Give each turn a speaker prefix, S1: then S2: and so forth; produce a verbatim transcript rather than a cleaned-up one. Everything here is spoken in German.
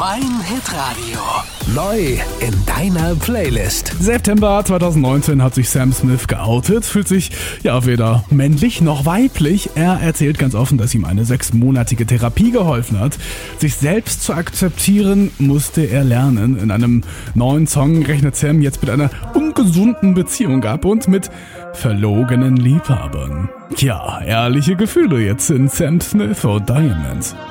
S1: Mein Hitradio. Neu in deiner Playlist.
S2: September zweitausendneunzehn hat sich Sam Smith geoutet, fühlt sich ja weder männlich noch weiblich. Er erzählt ganz offen, dass ihm eine sechsmonatige Therapie geholfen hat. Sich selbst zu akzeptieren musste er lernen. In einem neuen Song rechnet Sam jetzt mit einer ungesunden Beziehung ab und mit verlogenen Liebhabern. Tja, ehrliche Gefühle jetzt in Sam Smith or Diamonds.